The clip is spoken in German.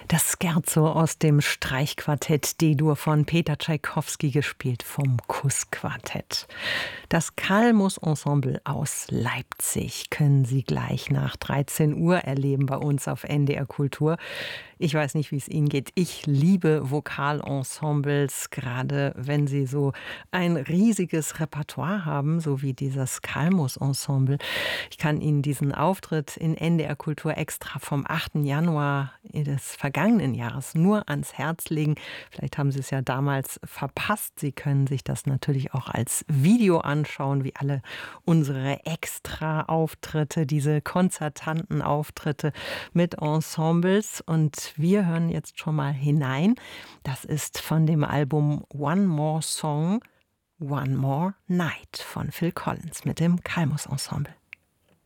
Das Scherzo aus dem Streichquartett D-Dur von Peter Tschaikowski, gespielt vom Kuss-Quartett. Das Kalmus-Ensemble aus Leipzig können Sie gleich nach 13 Uhr erleben bei uns auf NDR Kultur. Ich weiß nicht, wie es Ihnen geht. Ich liebe Vokalensembles, gerade wenn sie so ein riesiges Repertoire haben, so wie dieses Kalmus-Ensemble. Ich kann Ihnen diesen Auftritt in NDR Kultur extra vom 8. Januar des vergangenen Jahres nur ans Herz legen. Vielleicht haben Sie es ja damals verpasst. Sie können sich das natürlich auch als Video anschauen, wie alle unsere Extra-Auftritte, diese konzertanten Auftritte mit Ensembles. Und wir hören jetzt schon mal hinein. Das ist von dem Album One More Song, One More Night von Phil Collins mit dem Kalmus Ensemble.